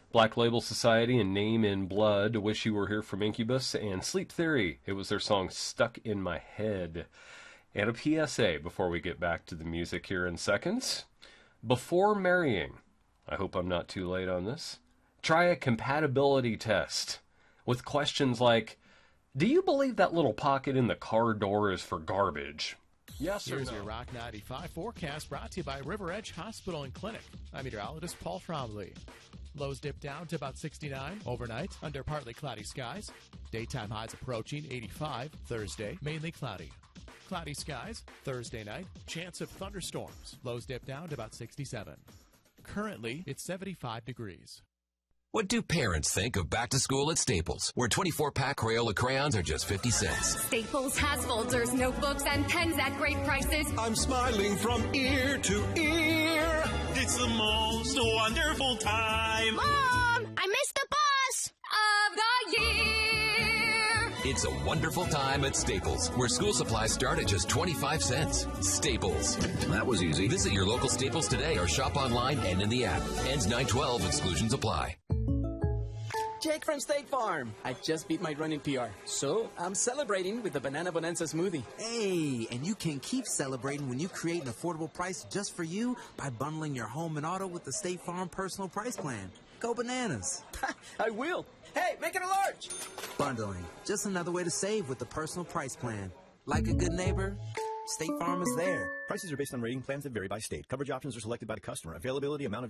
Black Label Society and Name in Blood, Wish You Were Here from Incubus, and Sleep Theory. It was their song Stuck in My Head. And a PSA before we get back to the music here in seconds. Before marrying, I hope I'm not too late on this, try a compatibility test with questions like, do you believe that little pocket in the car door is for garbage? Yes or Here's no? your Rock 95 forecast brought to you by River Edge Hospital and Clinic. I'm meteorologist Paul Fromley. Lows dip down to about 69 overnight under partly cloudy skies. Daytime highs approaching 85 Thursday, mainly cloudy. Cloudy skies Thursday night. Chance of thunderstorms. Lows dip down to about 67. Currently, it's 75 degrees. What do parents think of back to school at Staples, where 24-pack Crayola crayons are just 50 cents? Staples has folders, notebooks, and pens at great prices. I'm smiling from ear to ear. It's the most wonderful time. Mom, I missed the bus of the year. It's a wonderful time at Staples, where school supplies start at just 25 cents. Staples. That was easy. Visit your local Staples today or shop online and in the app. Ends 9/12. Exclusions apply. Jake from State Farm. I just beat my running PR, so I'm celebrating with the Banana Bonanza smoothie. Hey, and you can keep celebrating when you create an affordable price just for you by bundling your home and auto with the State Farm Personal Price Plan. Go bananas. I will. Hey, make it a large. Bundling. Just another way to save with the Personal Price Plan. Like a good neighbor, State Farm is there. Prices are based on rating plans that vary by state. Coverage options are selected by the customer. Availability, amount of